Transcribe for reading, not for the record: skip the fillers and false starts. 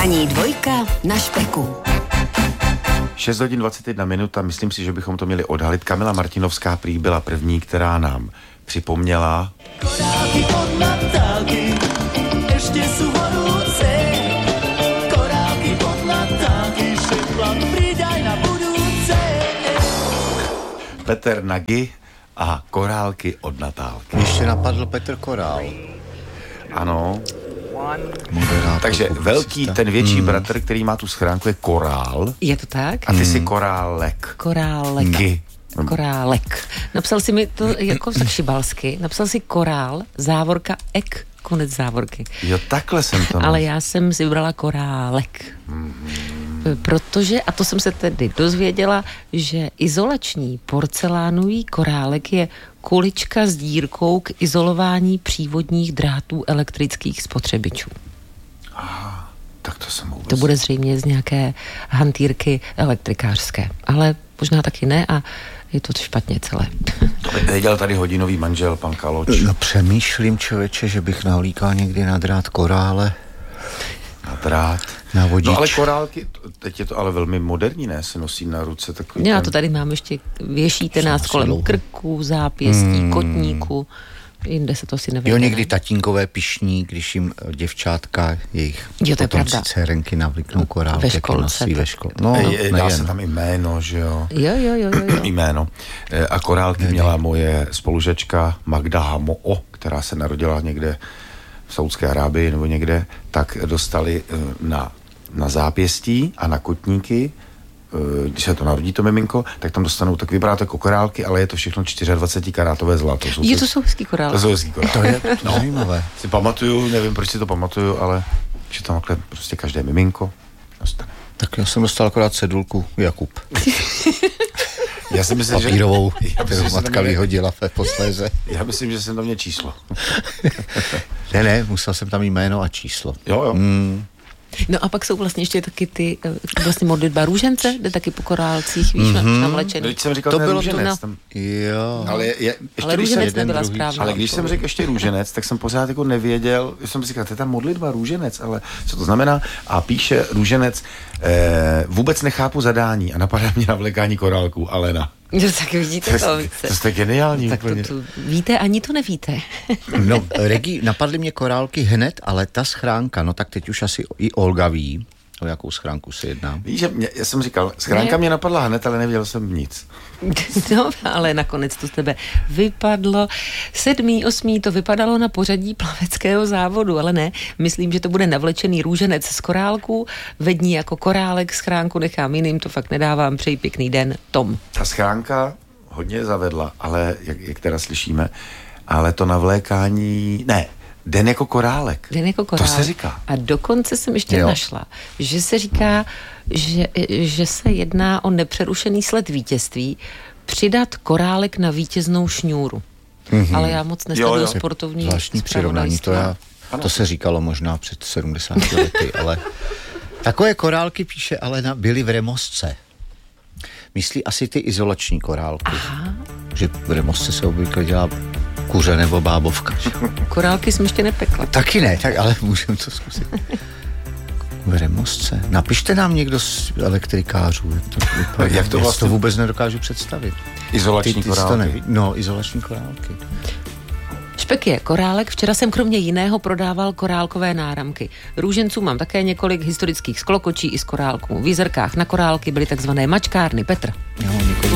Ranní dvojka na Špeku. 6 hodin 21 minut a myslím si, že bychom to měli odhalit. Kamila Martinovská prý byla první, která nám připomněla. Korálky od Natálky, ještě sú horúce. Korálky od Natálky, šepla, pridaj na budúce. Petr Nagy a korálky od Natálky. Ještě napadl Petr Korál. Ano. Moderátor, Takže publicista. velký, ten větší bratr, který má tu schránku, je Korál. Je to tak? A ty jsi Korálek. Korálek. Gy. Korálek. Napsal si mi to jako tak šibalsky. Napsal si korál, závorka, ek, konec závorky. Jo, takhle jsem to. Ale já jsem si vybrala korálek. Protože, a to jsem se tedy dozvěděla, že izolační porcelánový korálek je kulička s dírkou k izolování přívodních drátů elektrických spotřebičů. Tak to jsem vůbec. To bude zřejmě z nějaké hantýrky elektrikářské. Ale možná taky ne a je to špatně celé. To by věděl tady hodinový manžel, pan Kaloč. No přemýšlím, člověče, že bych nahlíkal někdy na drát korále. Na drát. Na vodič. No ale korálky, teď je to ale velmi moderní, ne? Se nosí na ruce takový. Já to tady mám ještě, věšíte nás kolem krků, zápěstí, kotníku. Jinde se to asi nevědělo. Jo, někdy tatínkové pišní, když jim děvčátka, jejich Jo, to je potomci pravda. dcerenky navlíknou korálky, Ve jaký školce. nosí ve škole. No, Dá se tam jméno, že jo? Jo. Jméno. A korálky měla moje spolužačka Magda Hamo, která se narodila někde v Saúdské Arábii nebo někde, tak dostali na zápěstí a na kotníky, když se to narodí to miminko, tak tam dostanou tak vypadá to jako korálky, ale je to všechno 24karátové zlato. To jsou hezký korálky. To jsou hezký korálky. To je zajímavé. Si pamatuju, nevím, proč si to pamatuju, ale že tam takhle prostě každé miminko dostane. Tak já jsem dostal akorát cedulku Jakub. Já si myslím, Papírovou, že kterou matka vyhodila ve posléze. Já myslím, že jsem tam měl číslo. Ne, musel jsem tam jméno a číslo. Jo. No a pak jsou vlastně ještě taky ty vlastně modlitba růžence, jde taky po korálcích, víš, namlečený. Když jsem říkal, To ten bylo růženec. to, Tam, Jo. ale ještě Ale když jsem, růženec nebyla správná. ale když jsem řekl ještě růženec, tak jsem pořád jako nevěděl, jsem si říkal, to je ta modlitba růženec, ale co to znamená? A píše růženec, vůbec nechápu zadání a napadá mě navlékání korálků, Alena. No, tak vidíte to. To je geniální. Tak úplně. to víte, ani to nevíte. No, Regi, napadly mě korálky hned, ale ta schránka, no tak teď už asi i Olga ví, o jakou schránku se jedná. Víš, že já jsem říkal, schránka mě napadla hned, ale nevěděl jsem nic. No, ale nakonec to z tebe vypadlo. 7., 8. to vypadalo na pořadí plaveckého závodu, ale ne. Myslím, že to bude navlečený růženec z korálků, vední jako korálek, schránku nechám jiným, to fakt nedávám. Přeji pěkný den, Tom. Ta schránka hodně zavedla, ale jak teda slyšíme, ale to navlékání, ne, den jako korálek. Den jako korálek. To se říká. A dokonce jsem ještě našla, že se říká, že se jedná o nepřerušený sled vítězství, přidat korálek na vítěznou šňůru. Ale já moc nesleduju sportovní zvláštní přirovnání, to se říkalo možná před 70 lety, ale takové korálky, píše Alena, byly v Remosce. Myslí asi ty izolační korálky. Aha. Že v Remosce se obvykle dělá kuře nebo bábovka. Korálky jsem ještě nepekla. Taky ne, tak ale můžeme to zkusit. V Remosce. Napište nám někdo z elektrikářů. Jak to vlastně? To vůbec nedokážu představit. Izolační korálky. Izolační korálky. Špek je korálek. Včera jsem kromě jiného prodával korálkové náramky. Růženců mám také několik historických sklokočí i z korálků. V Jizerkách na korálky byly takzvané mačkárny. Petr. Jo,